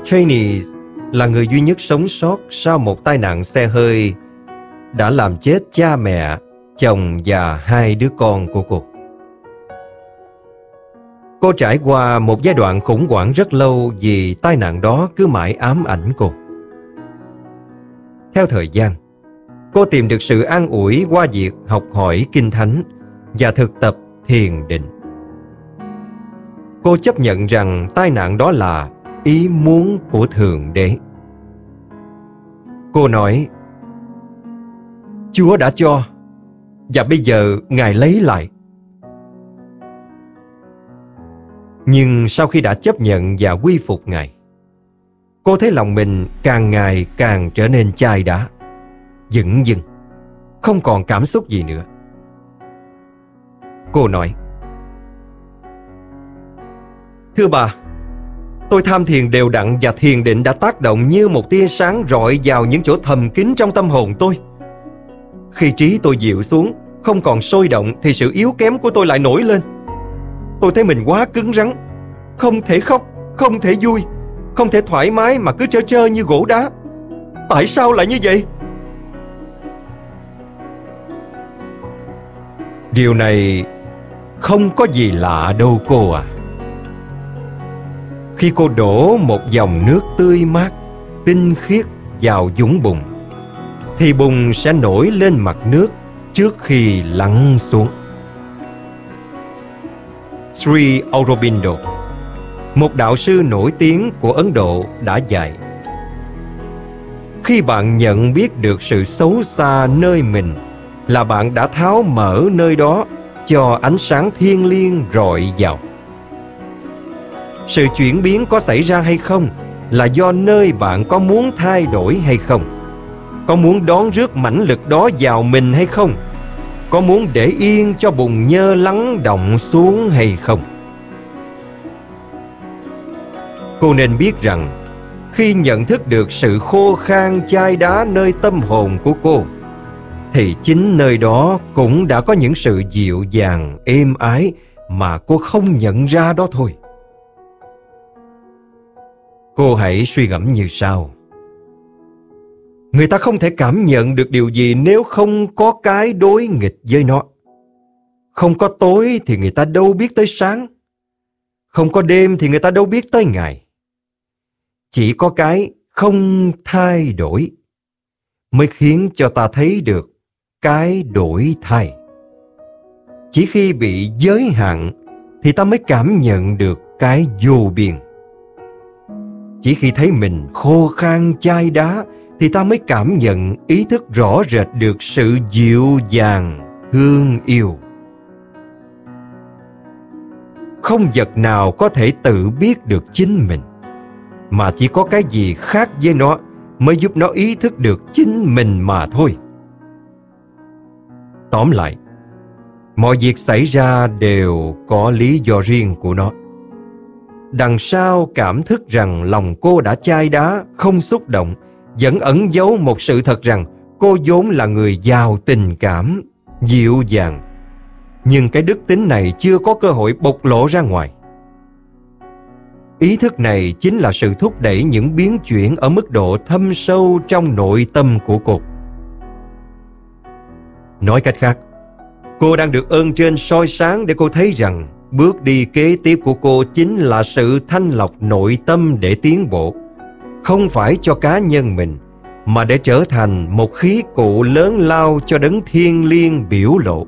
Trainee là người duy nhất sống sót sau một tai nạn xe hơi đã làm chết cha mẹ, chồng và 2 đứa con của cô. Cô trải qua một giai đoạn khủng hoảng rất lâu vì tai nạn đó cứ mãi ám ảnh cô. Theo thời gian, cô tìm được sự an ủi qua việc học hỏi Kinh Thánh và thực tập thiền định. Cô chấp nhận rằng tai nạn đó là ý muốn của Thượng Đế. Cô nói: Chúa đã cho, và bây giờ Ngài lấy lại. Nhưng sau khi đã chấp nhận và quy phục Ngài, cô thấy lòng mình càng ngày càng trở nên chai đá, dửng dưng, không còn cảm xúc gì nữa. Cô nói: Thưa bà, tôi tham thiền đều đặn và thiền định đã tác động như một tia sáng rọi vào những chỗ thầm kín trong tâm hồn tôi. Khi trí tôi dịu xuống, không còn sôi động, thì sự yếu kém của tôi lại nổi lên. Tôi thấy mình quá cứng rắn, không thể khóc, không thể vui, không thể thoải mái mà cứ trơ trơ như gỗ đá. Tại sao lại như vậy? Điều này không có gì lạ đâu cô à. Khi cô đổ một dòng nước tươi mát, tinh khiết vào vũng bùn, thì bùn sẽ nổi lên mặt nước trước khi lắng xuống. Sri Aurobindo, một đạo sư nổi tiếng của Ấn Độ, đã dạy: khi bạn nhận biết được sự xấu xa nơi mình, là bạn đã tháo mở nơi đó cho ánh sáng thiêng liêng rọi vào. Sự chuyển biến có xảy ra hay không là do nơi bạn có muốn thay đổi hay không, có muốn đón rước mãnh lực đó vào mình hay không, có muốn để yên cho bùn nhơ lắng động xuống hay không. Cô nên biết rằng khi nhận thức được sự khô khan chai đá nơi tâm hồn của cô, thì chính nơi đó cũng đã có những sự dịu dàng, êm ái mà cô không nhận ra đó thôi. Cô hãy suy ngẫm như sau: người ta không thể cảm nhận được điều gì nếu không có cái đối nghịch với nó. Không có tối thì người ta đâu biết tới sáng. Không có đêm thì người ta đâu biết tới ngày. Chỉ có cái không thay đổi mới khiến cho ta thấy được cái đổi thay. Chỉ khi bị giới hạn thì ta mới cảm nhận được cái vô biên. Chỉ khi thấy mình khô khan chai đá thì ta mới cảm nhận, ý thức rõ rệt được sự dịu dàng, thương yêu. Không vật nào có thể tự biết được chính mình, mà chỉ có cái gì khác với nó mới giúp nó ý thức được chính mình mà thôi. Tóm lại, mọi việc xảy ra đều có lý do riêng của nó. Đằng sau cảm thức rằng lòng cô đã chai đá, không xúc động, vẫn ẩn giấu một sự thật rằng cô vốn là người giàu tình cảm, dịu dàng. Nhưng cái đức tính này chưa có cơ hội bộc lộ ra ngoài. Ý thức này chính là sự thúc đẩy những biến chuyển ở mức độ thâm sâu trong nội tâm của cô. Nói cách khác, cô đang được ơn trên soi sáng để cô thấy rằng bước đi kế tiếp của cô chính là sự thanh lọc nội tâm để tiến bộ, không phải cho cá nhân mình, mà để trở thành một khí cụ lớn lao cho đấng thiêng liêng biểu lộ.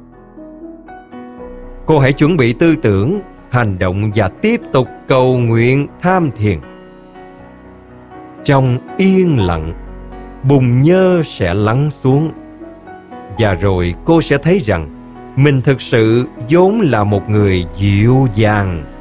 Cô hãy chuẩn bị tư tưởng, hành động và tiếp tục cầu nguyện tham thiền. Trong yên lặng, bùn nhơ sẽ lắng xuống, và rồi cô sẽ thấy rằng mình thực sự vốn là một người dịu dàng,